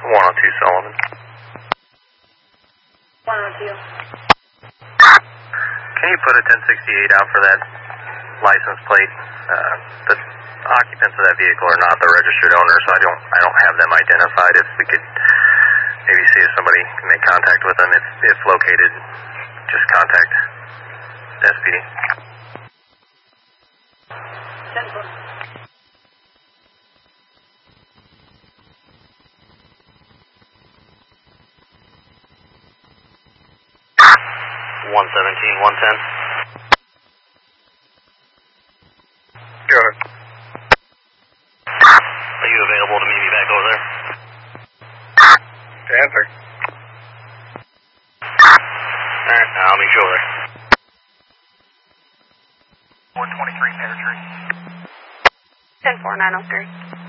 102 Sullivan. 102. Can you put a 1068 out for that license plate? The occupants of that vehicle are not the registered owner, so I don't have them identified. If we could maybe see if somebody can make contact with them, if located, just contact SPD. 10-4. $117-110. Go ahead. Are you available to meet me back over there? Answer. Alright, I'll meet you over there. 423 Pear Tree. 10-4, 903.